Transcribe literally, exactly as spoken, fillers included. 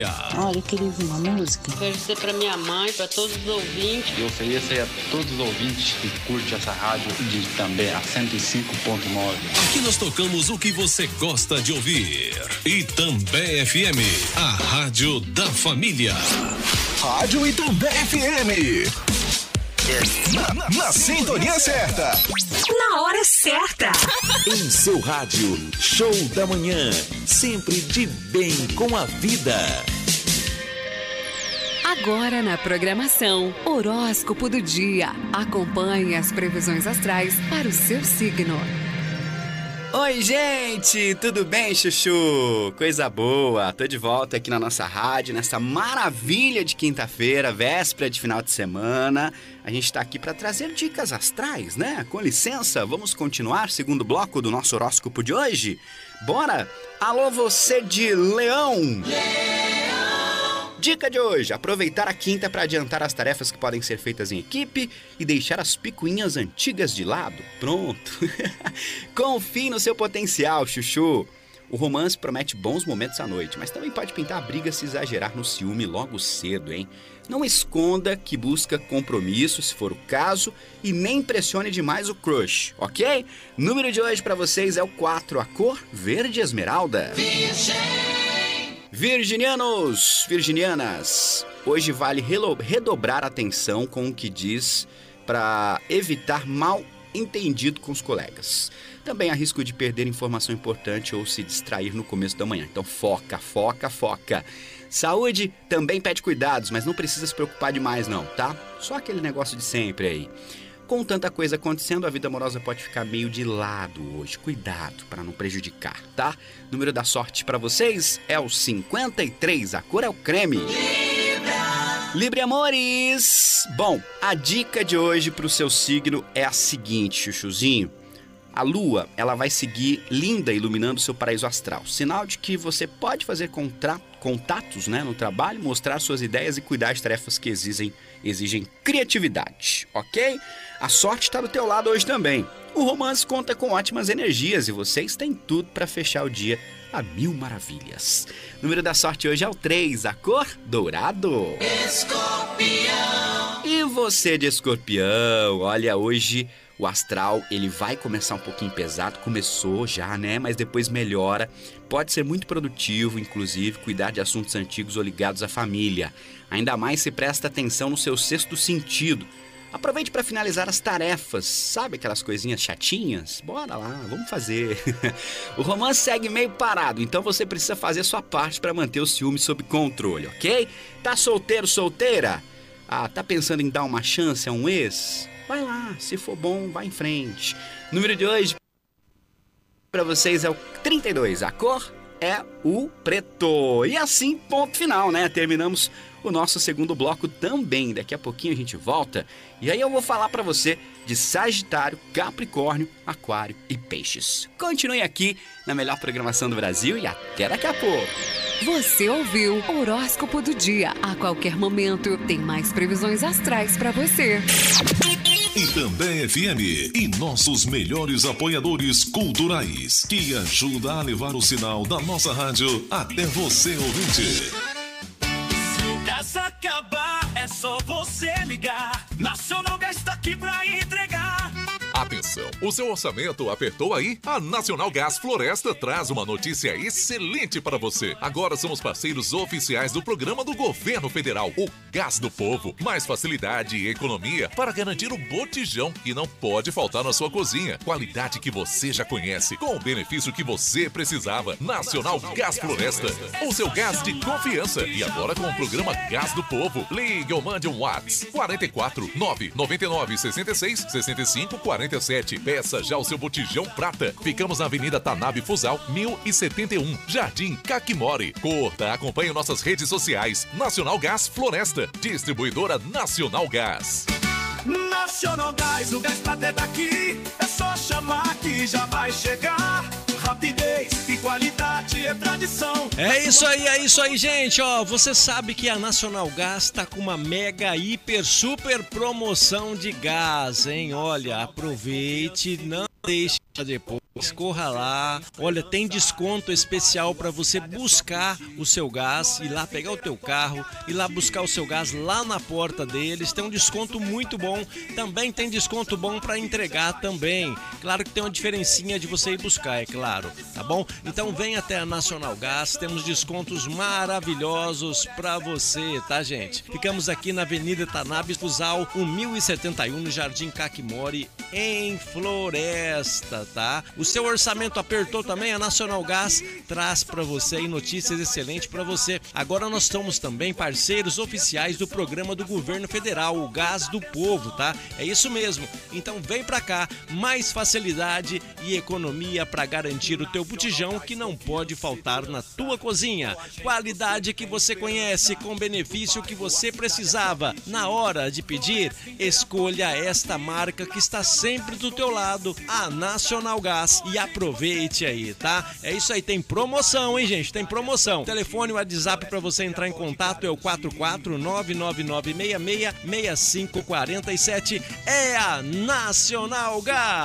Olha, eu queria ouvir uma música. Oferecer pra minha mãe, pra todos os ouvintes. Eu ofereço aí a todos os ouvintes que curtem essa rádio de também a cento e cinco ponto nove. Aqui nós tocamos o que você gosta de ouvir. Itambé F M, a rádio da família. Rádio Itambé F M. Na, na, na sintonia certa. Na hora certa. Em seu rádio, show da manhã. Sempre de bem com a vida. Agora na programação, horóscopo do dia. Acompanhe as previsões astrais para o seu signo. Oi, gente, tudo bem, chuchu? Coisa boa, tô de volta aqui na nossa rádio, nessa maravilha de quinta-feira, véspera de final de semana. A gente tá aqui para trazer dicas astrais, né? Com licença, vamos continuar segundo bloco do nosso horóscopo de hoje? Bora? Alô, você de Leão! Leão! Dica de hoje, aproveitar a quinta para adiantar as tarefas que podem ser feitas em equipe e deixar as picuinhas antigas de lado. Pronto. Confie no seu potencial, chuchu. O romance promete bons momentos à noite, mas também pode pintar a briga se exagerar no ciúme logo cedo, hein? Não esconda que busca compromisso, se for o caso, e nem pressione demais o crush, ok? O número de hoje para vocês é o quatro, a cor verde esmeralda. Virgem. Virginianos, virginianas, hoje vale redobrar a atenção com o que diz para evitar mal entendido com os colegas. Também há risco de perder informação importante ou se distrair no começo da manhã. Então foca, foca, foca. Saúde também pede cuidados, mas não precisa se preocupar demais não, tá? Só aquele negócio de sempre aí. Com tanta coisa acontecendo, a vida amorosa pode ficar meio de lado hoje. Cuidado para não prejudicar, tá? O número da sorte para vocês é o cinquenta e três, a cor é o creme. Libra! Libra amores! Bom, a dica de hoje para o seu signo é a seguinte, chuchuzinho. A lua, ela vai seguir linda iluminando seu paraíso astral. Sinal de que você pode fazer contra... contatos, né, no trabalho, mostrar suas ideias e cuidar de tarefas que exigem, exigem criatividade, ok? A sorte está do teu lado hoje também. O romance conta com ótimas energias e vocês têm tudo para fechar o dia a mil maravilhas. O número da sorte hoje é o três, a cor dourado. Escorpião! E você de escorpião, olha, hoje o astral ele vai começar um pouquinho pesado, começou já, né? Mas depois melhora. Pode ser muito produtivo, inclusive, cuidar de assuntos antigos ou ligados à família. Ainda mais se presta atenção no seu sexto sentido. Aproveite para finalizar as tarefas, sabe aquelas coisinhas chatinhas? Bora lá, vamos fazer. O romance segue meio parado, então você precisa fazer a sua parte para manter o ciúme sob controle, ok? Tá solteiro, solteira? Ah, tá pensando em dar uma chance a um ex? Vai lá, se for bom, vai em frente. O número de hoje para vocês é o trinta e dois, a cor é o preto. E assim, ponto final, né? Terminamos o nosso segundo bloco também. Daqui a pouquinho a gente volta e aí eu vou falar para você de Sagitário, Capricórnio, Aquário e Peixes. Continue aqui na melhor programação do Brasil e até daqui a pouco. Você ouviu o Horóscopo do Dia. A qualquer momento tem mais previsões astrais para você. Itambé F M e nossos melhores apoiadores culturais que ajudam a levar o sinal da nossa rádio até você, ouvinte. Se o gás acabar, é só você ligar. Nacional Gás está aqui pra entregar. Atenção, o seu orçamento apertou aí? A Nacional Gás Floresta traz uma notícia excelente para você. Agora somos parceiros oficiais do programa do Governo Federal, o Gás do Povo. Mais facilidade e economia para garantir o botijão que não pode faltar na sua cozinha. Qualidade que você já conhece, com o benefício que você precisava. Nacional Gás Floresta, o seu gás de confiança. E agora com o programa Gás do Povo. Ligue ou mande um WhatsApp quarenta e quatro, nove nove nove, sessenta e seis, sessenta e cinco, quarenta e sete. Peça já o seu botijão prata. Ficamos na Avenida Tanabe Fusal, mil e setenta e um, Jardim Caquimori. Curta, acompanhe nossas redes sociais. Nacional Gás Floresta, distribuidora Nacional Gás. Nacional Gás, o gás prata é daqui. É só chamar que já vai chegar. Rapidez e qualidade é tradição. É isso aí, é isso aí, gente. Ó, você sabe que a Nacional Gás tá com uma mega, hiper, super promoção de gás, hein? Olha, aproveite, não deixe pra depois. Escorra lá. Olha, tem desconto especial para você buscar o seu gás, ir lá pegar o teu carro, ir lá buscar o seu gás lá na porta deles. Tem um desconto muito bom. Também tem desconto bom para entregar também. Claro que tem uma diferencinha de você ir buscar, é claro, tá bom? Então vem até a Nacional Gás, temos descontos maravilhosos para você, tá, gente? Ficamos aqui na Avenida Tanabe Fusal, mil e setenta e um, no Jardim Caquimori, em Floresta, tá? O seu orçamento apertou também, a Nacional Gás traz para você aí notícias excelentes para você. Agora nós somos também parceiros oficiais do programa do Governo Federal, o Gás do Povo, tá? É isso mesmo. Então vem pra cá, mais facilidade e economia para garantir o teu botijão que não pode faltar na tua cozinha. Qualidade que você conhece, com benefício que você precisava. Na hora de pedir, escolha esta marca que está sempre do teu lado, a Nacional Gás, e aproveite aí, tá? É isso aí, tem promoção, hein, gente? Tem promoção. O telefone, o WhatsApp para você entrar em contato é o quatro quatro nove nove nove seis seis seis cinco quatro sete. É a Nacional Gás.